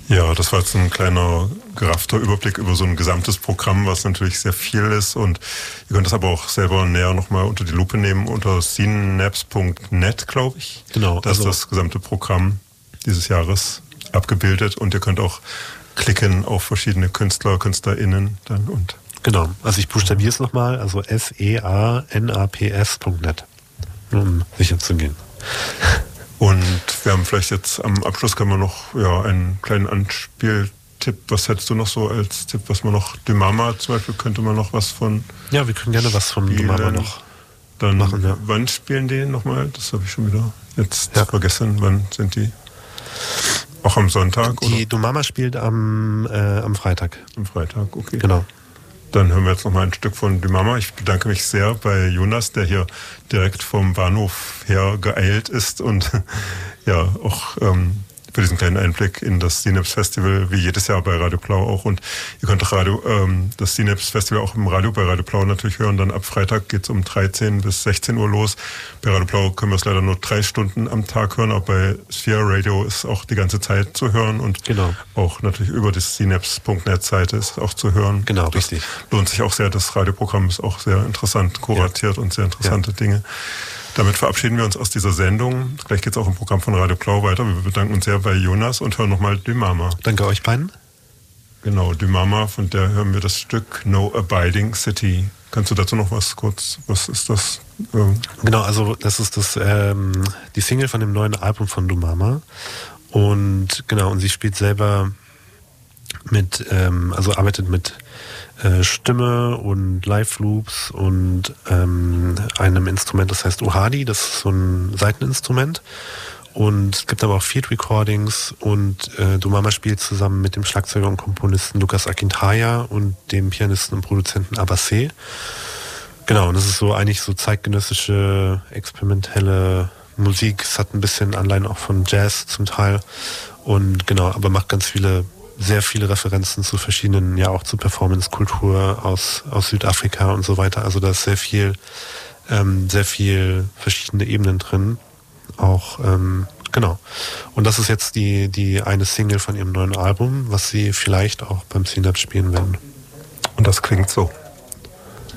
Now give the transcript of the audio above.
Ja, das war jetzt ein kleiner geraffter Überblick über so ein gesamtes Programm, was natürlich sehr viel ist. Und ihr könnt das aber auch selber näher nochmal unter die Lupe nehmen, unter synapse.net, glaube ich. Genau. Da ist das gesamte Programm dieses Jahres abgebildet. Und ihr könnt auch klicken auf verschiedene Künstler, KünstlerInnen dann und. Genau, also ich buchstabiere es nochmal, also SEANAPS.net, um sicher zu gehen. Und wir haben vielleicht jetzt am Abschluss können wir noch einen kleinen Anspieltipp. Was hättest du noch so als Tipp, was man noch, Dumama zum Beispiel, könnte man noch was von. Ja, wir können gerne was von Dumama noch dann machen. Ja. Wann spielen die nochmal? Das habe ich schon wieder jetzt vergessen. Wann sind die? Auch am Sonntag? Die Dumama spielt am Freitag. Am Freitag, okay. Genau. Dann hören wir jetzt noch mal ein Stück von Dumama. Ich bedanke mich sehr bei Jonas, der hier direkt vom Bahnhof her geeilt ist und auch für diesen kleinen Einblick in das Synapse Festival, wie jedes Jahr bei Radio Blau auch. Und ihr könnt auch das Synapse Festival auch im Radio bei Radio Blau natürlich hören. Dann ab Freitag geht es um 13 bis 16 Uhr los. Bei Radio Blau können wir es leider nur 3 Stunden am Tag hören, aber bei Sphere Radio ist auch die ganze Zeit zu hören und auch natürlich über die synapse.net Seite ist auch zu hören. Genau, das richtig. Lohnt sich auch sehr. Das Radioprogramm ist auch sehr interessant kuratiert und sehr interessante Dinge. Damit verabschieden wir uns aus dieser Sendung. Gleich geht es auch im Programm von Radio Blau weiter. Wir bedanken uns sehr bei Jonas und hören nochmal Dumama. Danke euch beiden. Genau, Dumama, von der hören wir das Stück No Abiding City. Kannst du dazu noch was kurz, was ist das? Genau, also das ist die Single von dem neuen Album von Dumama. Und sie spielt selber arbeitet mit Stimme und Live-Loops und einem Instrument, das heißt Ohadi, das ist so ein Saiteninstrument. Und es gibt aber auch Field Recordings und Dumama spielt zusammen mit dem Schlagzeuger und Komponisten Lukas Akintaya und dem Pianisten und Produzenten Abassé. Genau, und das ist eigentlich so zeitgenössische, experimentelle Musik. Es hat ein bisschen Anleihen auch von Jazz zum Teil und aber macht sehr viele Referenzen zu verschiedenen, auch zu Performance-Kultur aus Südafrika und so weiter. Also da ist sehr viel verschiedene Ebenen drin. Auch, Und das ist jetzt die eine Single von ihrem neuen Album, was sie vielleicht auch beim Synapse spielen werden. Und das klingt so.